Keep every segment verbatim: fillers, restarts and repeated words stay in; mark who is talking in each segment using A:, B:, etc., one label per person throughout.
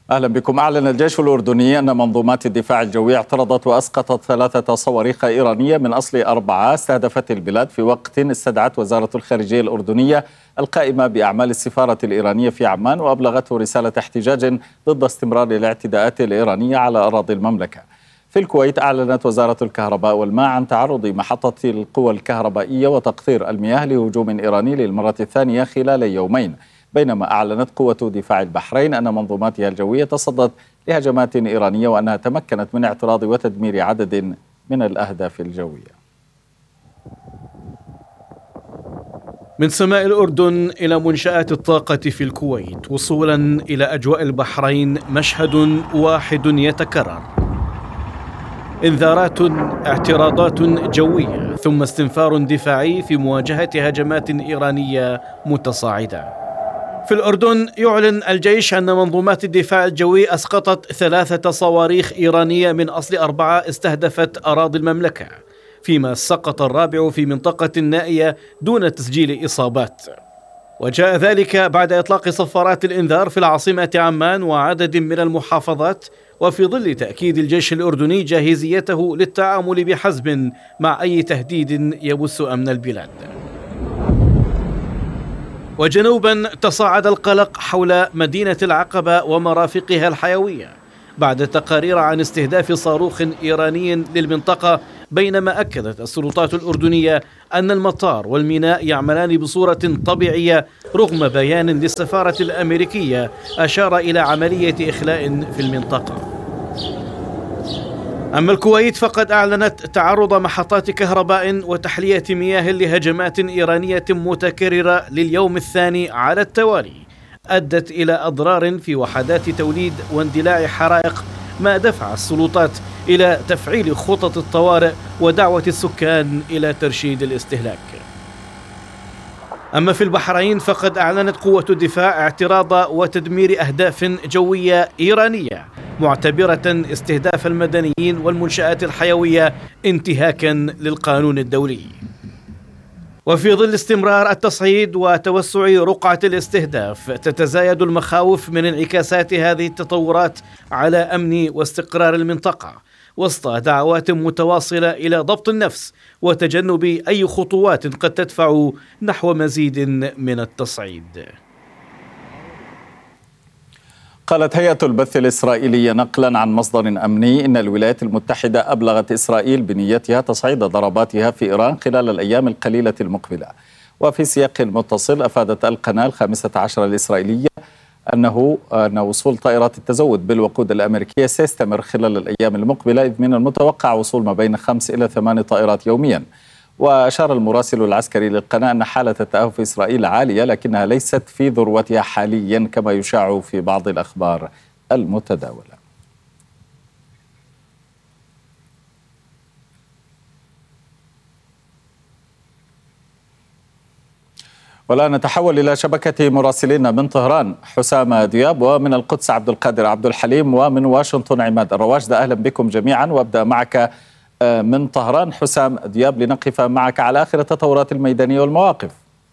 A: أهلا بكم. أعلن الجيش الأردني أن منظومات الدفاع الجوي اعترضت وأسقطت ثلاثة صواريخ إيرانية من أصل أربعة استهدفت البلاد في وقت استدعت وزارة الخارجية الأردنية القائمة بأعمال السفارة الإيرانية في عمان، وأبلغته رسالة احتجاج ضد استمرار الاعتداءات الإيرانية على أراضي المملكة. في الكويت أعلنت وزارة الكهرباء والماء عن تعرض محطة القوى الكهربائية وتقطير المياه لهجوم إيراني للمرة الثانية خلال يومين، بينما أعلنت قوة دفاع البحرين أن منظوماتها الجوية تصدت لهجمات إيرانية وأنها تمكنت من اعتراض وتدمير عدد من الأهداف الجوية.
B: من سماء الأردن إلى منشآت الطاقة في الكويت وصولا إلى أجواء البحرين، مشهد واحد يتكرر: إنذارات، اعتراضات جوية، ثم استنفار دفاعي في مواجهة هجمات إيرانية متصاعدة. في الأردن يعلن الجيش أن منظومات الدفاع الجوي أسقطت ثلاثة صواريخ إيرانية من أصل أربعة استهدفت أراضي المملكة، فيما سقط الرابع في منطقة نائية دون تسجيل إصابات. وجاء ذلك بعد إطلاق صفارات الإنذار في العاصمة عمان وعدد من المحافظات، وفي ظل تأكيد الجيش الأردني جاهزيته للتعامل بحزم مع أي تهديد يبث أمن البلاد. وجنوبا تصاعد القلق حول مدينة العقبة ومرافقها الحيوية بعد تقارير عن استهداف صاروخ إيراني للمنطقة، بينما أكدت السلطات الأردنية أن المطار والميناء يعملان بصورة طبيعية رغم بيان للسفارة الأمريكية أشار إلى عملية إخلاء في المنطقة. أما الكويت فقد أعلنت تعرض محطات كهرباء وتحلية مياه لهجمات إيرانية متكررة لليوم الثاني على التوالي، أدت إلى أضرار في وحدات توليد واندلاع حرائق، ما دفع السلطات إلى تفعيل خطط الطوارئ ودعوة السكان إلى ترشيد الاستهلاك. أما في البحرين فقد أعلنت قوة الدفاع اعتراض وتدمير أهداف جوية إيرانية، معتبرة استهداف المدنيين والمنشآت الحيوية انتهاكا للقانون الدولي. وفي ظل استمرار التصعيد وتوسع رقعة الاستهداف، تتزايد المخاوف من انعكاسات هذه التطورات على أمن واستقرار المنطقة، وسط دعوات متواصلة إلى ضبط النفس وتجنب أي خطوات قد تدفع نحو مزيد من التصعيد.
A: قالت هيئة البث الإسرائيلية نقلا عن مصدر أمني إن الولايات المتحدة أبلغت إسرائيل بنيتها تصعيد ضرباتها في إيران خلال الأيام القليلة المقبلة. وفي سياق متصل أفادت القناة الخامسة عشر الإسرائيلية أنه أن وصول طائرات التزود بالوقود الأمريكية سيستمر خلال الأيام المقبلة، إذ من المتوقع وصول ما بين خمس إلى ثمان طائرات يوميا. وأشار المراسل العسكري للقناة أن حالة التأهب في إسرائيل عالية، لكنها ليست في ذروتها حاليا كما يشاع في بعض الأخبار المتداولة. والآن نتحول إلى شبكة مراسلين من طهران حسام دياب، ومن القدس عبد القادر عبد الحليم، ومن واشنطن عماد الرواشدة. أهلا بكم جميعا، وأبدأ معك من طهران حسام دياب لنقف معك على آخر التطورات الميدانية والمواقف.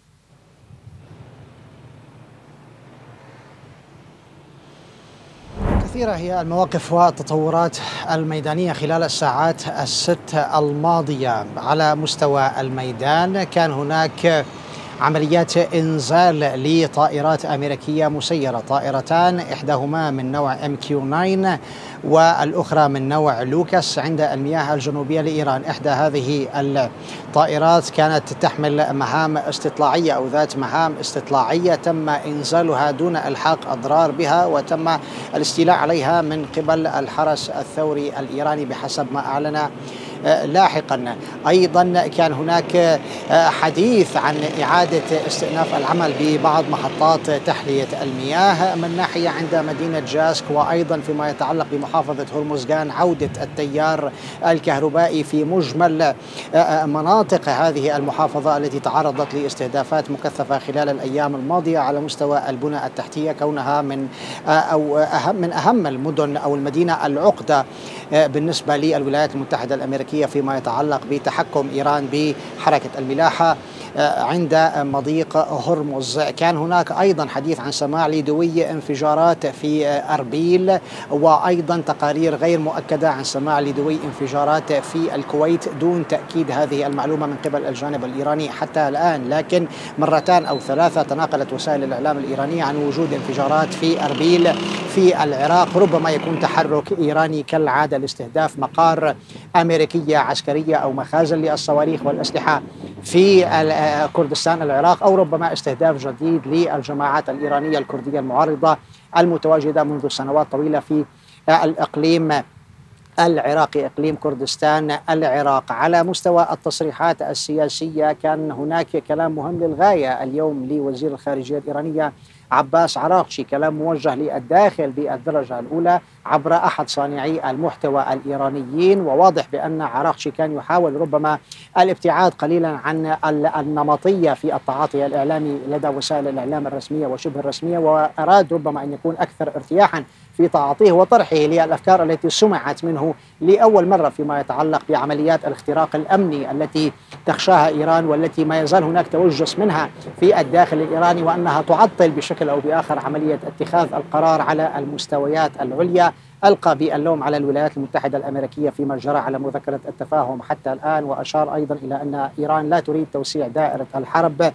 C: كثيرة هي المواقف والتطورات الميدانية خلال الساعات الست الماضية على مستوى الميدان. كان هناك عمليات إنزال لطائرات أمريكية مسيرة، طائرتان إحداهما من نوع إم كيو تسعة والأخرى من نوع لوكاس عند المياه الجنوبية لإيران. إحدى هذه الطائرات كانت تحمل مهام استطلاعية أو ذات مهام استطلاعية، تم إنزالها دون إلحاق أضرار بها، وتم الاستيلاء عليها من قبل الحرس الثوري الإيراني بحسب ما أعلن لاحقا. أيضا كان هناك حديث عن إعادة استئناف العمل ببعض محطات تحلية المياه من ناحية عند مدينة جاسك، وأيضا فيما يتعلق بمحافظة هرمزغان عودة التيار الكهربائي في مجمل مناطق هذه المحافظة التي تعرضت لاستهدافات مكثفة خلال الأيام الماضية على مستوى البنى التحتية، كونها من أو أهم من أهم المدن أو المدينة العقدة بالنسبة للولايات المتحدة الأمريكية فيما يتعلق بتحكم إيران بحركة الملاحة عند مضيق هرمز. كان هناك أيضا حديث عن سماع لدوي انفجارات في أربيل، وأيضا تقارير غير مؤكدة عن سماع لدوي انفجارات في الكويت دون تأكيد هذه المعلومة من قبل الجانب الإيراني حتى الآن. لكن مرتان أو ثلاثة تناقلت وسائل الإعلام الإيرانية عن وجود انفجارات في أربيل في العراق، ربما يكون تحرك إيراني كالعادة لاستهداف مقار أمريكية عسكرية أو مخازن للصواريخ والأسلحة في كردستان العراق، أو ربما استهداف جديد للجماعات الإيرانية الكردية المعارضة المتواجدة منذ سنوات طويلة في الإقليم العراقي، إقليم كردستان العراق. على مستوى التصريحات السياسية كان هناك كلام مهم للغاية اليوم لوزير الخارجية الإيرانية عباس عراقشي، كلام موجه للداخل بالدرجة الأولى عبر أحد صانعي المحتوى الإيرانيين، وواضح بأن عراقشي كان يحاول ربما الابتعاد قليلا عن النمطية في التعاطي الإعلامي لدى وسائل الإعلام الرسمية وشبه الرسمية، وأراد ربما أن يكون أكثر ارتياحا في تعاطيه وطرحه للأفكار التي سمعت منه لأول مرة فيما يتعلق بعمليات الاختراق الأمني التي تخشاها إيران، والتي ما يزال هناك توجس منها في الداخل الإيراني، وأنها تعطل بشكل أو بآخر عملية اتخاذ القرار على المستويات العليا. ألقى باللوم على الولايات المتحدة الأمريكية فيما جرى على مذكرة التفاهم حتى الآن، وأشار أيضا إلى أن إيران لا تريد توسيع دائرة الحرب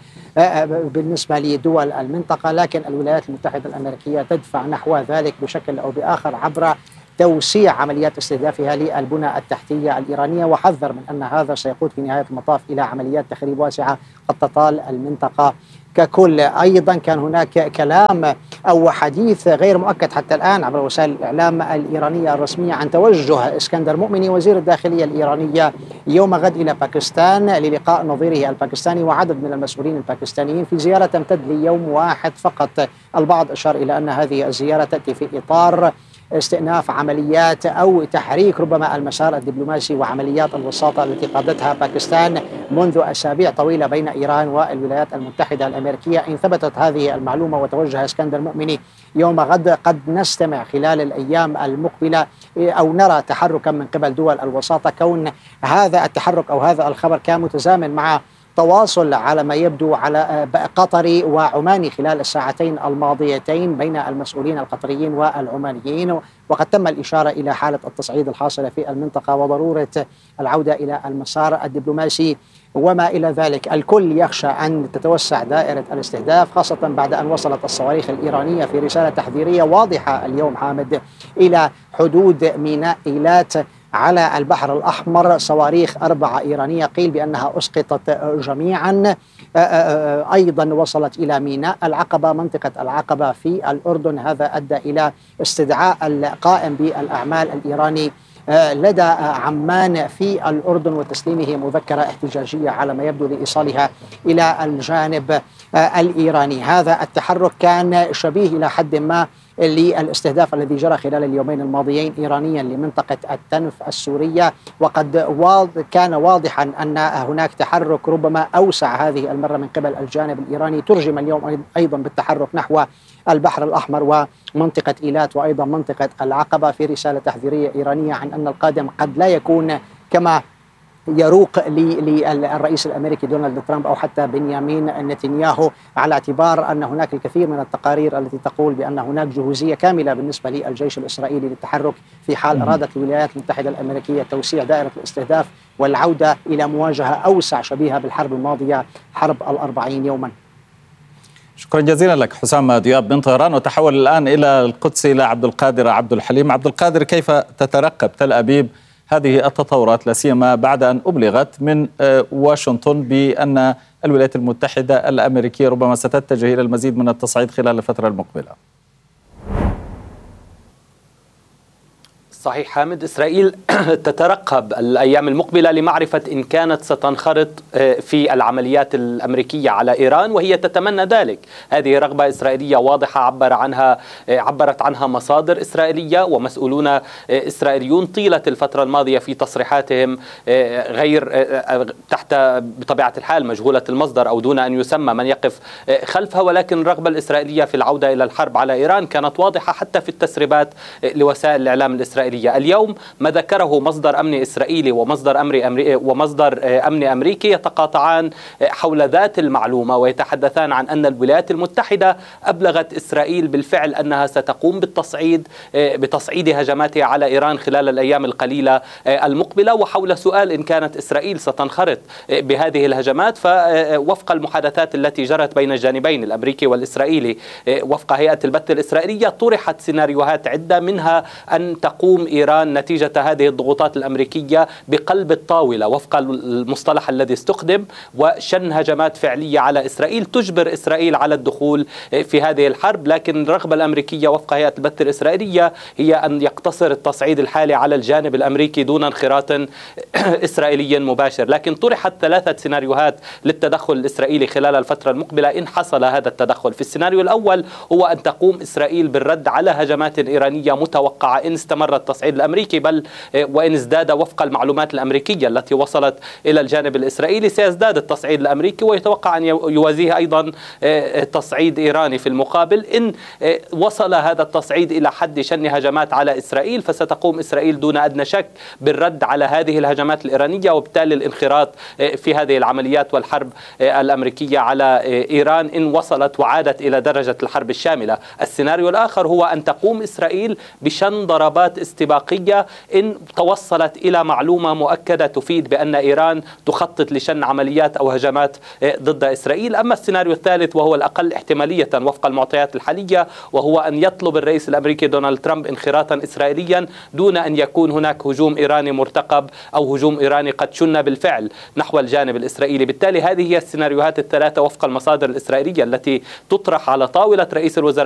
C: بالنسبة لدول المنطقة، لكن الولايات المتحدة الأمريكية تدفع نحو ذلك بشكل أو بآخر عبر توسيع عمليات استهدافها للبنى التحتية الإيرانية، وحذر من أن هذا سيقود في نهاية المطاف إلى عمليات تخريب واسعة قد تطال المنطقة ككل. أيضا كان هناك كلام أو حديث غير مؤكد حتى الآن عبر وسائل الإعلام الإيرانية الرسمية عن توجه اسكندر مؤمني وزير الداخلية الإيرانية يوم غد إلى باكستان للقاء نظيره الباكستاني وعدد من المسؤولين الباكستانيين في زيارة تمتد ليوم واحد فقط. البعض أشار إلى أن هذه الزيارة تأتي في إطار استئناف عمليات أو تحريك ربما المسار الدبلوماسي وعمليات الوساطة التي قادتها باكستان منذ أسابيع طويلة بين إيران والولايات المتحدة الأمريكية. إن ثبتت هذه المعلومة وتوجه اسكندر مؤمني يوم غد، قد نستمع خلال الأيام المقبلة أو نرى تحركا من قبل دول الوساطة، كون هذا التحرك أو هذا الخبر كان متزامن مع تواصل على ما يبدو على قطري وعماني خلال الساعتين الماضيتين بين المسؤولين القطريين والعمانيين، وقد تم الإشارة إلى حالة التصعيد الحاصلة في المنطقة وضرورة العودة إلى المسار الدبلوماسي وما إلى ذلك. الكل يخشى أن تتوسع دائرة الاستهداف، خاصة بعد أن وصلت الصواريخ الإيرانية في رسالة تحذيرية واضحة اليوم حامد إلى حدود ميناء إيلات على البحر الأحمر، صواريخ أربعة إيرانية قيل بأنها أسقطت جميعا. أيضا وصلت إلى ميناء العقبة منطقة العقبة في الأردن، هذا أدى إلى استدعاء القائم بالأعمال الإيراني لدى عمان في الأردن وتسليمه مذكرة احتجاجية على ما يبدو لإيصالها إلى الجانب الإيراني. هذا التحرك كان شبيه إلى حد ما للاستهداف الذي جرى خلال اليومين الماضيين إيرانيا لمنطقة التنف السورية، وقد كان واضحا أن هناك تحرك ربما أوسع هذه المرة من قبل الجانب الإيراني، ترجم اليوم أيضا بالتحرك نحو البحر الأحمر ومنطقة إيلات وأيضا منطقة العقبة في رسالة تحذيرية إيرانية عن أن القادم قد لا يكون كما يروق للرئيس الأمريكي دونالد ترامب أو حتى بنيامين نتنياهو، على اعتبار أن هناك الكثير من التقارير التي تقول بأن هناك جهوزية كاملة بالنسبة للجيش الإسرائيلي للتحرك في حال أرادت الولايات المتحدة الأمريكية توسيع دائرة الاستهداف والعودة إلى مواجهة أوسع شبيهة بالحرب الماضية حرب الأربعين يوما.
A: شكرا جزيلا لك حسام دياب من طهران. وتحول الآن إلى القدس إلى عبد القادر عبد الحليم. عبد القادر، كيف تترقب تل أبيب هذه التطورات لا سيما بعد أن أبلغت من واشنطن بأن الولايات المتحدة الأمريكية ربما ستتجه إلى المزيد من التصعيد خلال الفترة المقبلة؟
D: صحيح حامد، إسرائيل تترقب الأيام المقبلة لمعرفة إن كانت ستنخرط في العمليات الأمريكية على إيران، وهي تتمنى ذلك. هذه رغبة إسرائيلية واضحة عبر عنها عبرت عنها مصادر إسرائيلية ومسؤولون إسرائيليون طيلة الفترة الماضية في تصريحاتهم غير تحت بطبيعة الحال مجهولة المصدر أو دون أن يسمى من يقف خلفها، ولكن الرغبة الإسرائيلية في العودة إلى الحرب على إيران كانت واضحة حتى في التسريبات لوسائل الإعلام الإسرائيلية الإسرائيلية. اليوم ما ذكره مصدر أمني إسرائيلي ومصدر أمري أمري ومصدر أمني أمريكي يتقاطعان حول ذات المعلومة، ويتحدثان عن أن الولايات المتحدة أبلغت إسرائيل بالفعل أنها ستقوم بالتصعيد بتصعيد هجماتها على إيران خلال الأيام القليلة المقبلة. وحول سؤال إن كانت إسرائيل ستنخرط بهذه الهجمات، فوفق المحادثات التي جرت بين الجانبين الأمريكي والإسرائيلي وفق هيئة البث الإسرائيلية طرحت سيناريوهات عدة، منها أن تقوم إيران نتيجة هذه الضغوطات الأمريكية بقلب الطاولة وفق المصطلح الذي استخدم، وشن هجمات فعلية على إسرائيل تجبر إسرائيل على الدخول في هذه الحرب. لكن الرغبة الأمريكية وفق هيئة البث الإسرائيلية هي أن يقتصر التصعيد الحالي على الجانب الأمريكي دون انخراط إسرائيلي مباشر. لكن طرحت ثلاثة سيناريوهات للتدخل الإسرائيلي خلال الفترة المقبلة إن حصل هذا التدخل. في السيناريو الأول هو أن تقوم إسرائيل بالرد على هجمات إيرانية متوقعة إن استمر التصعيد الأمريكي، بل وإن ازداد وفق المعلومات الأمريكية التي وصلت إلى الجانب الإسرائيلي سيزداد التصعيد الأمريكي، ويتوقع أن يوازيه أيضا تصعيد إيراني في المقابل. إن وصل هذا التصعيد إلى حد شن هجمات على إسرائيل فستقوم إسرائيل دون أدنى شك بالرد على هذه الهجمات الإيرانية، وبالتالي الانخراط في هذه العمليات والحرب الأمريكية على إيران إن وصلت وعادت إلى درجة الحرب الشاملة. السيناريو الآخر هو أن تقوم إسرائيل بشن ضربات استباقية إن توصلت إلى معلومة مؤكدة تفيد بأن إيران تخطط لشن عمليات أو هجمات ضد إسرائيل. أما السيناريو الثالث وهو الأقل احتمالية وفق المعطيات الحالية، وهو أن يطلب الرئيس الأمريكي دونالد ترامب انخراطا إسرائيليا دون أن يكون هناك هجوم إيراني مرتقب أو هجوم إيراني قد شن بالفعل نحو الجانب الإسرائيلي. بالتالي هذه هي السيناريوهات الثلاثة وفق المصادر الإسرائيلية التي تطرح على طاولة رئيس الوزراء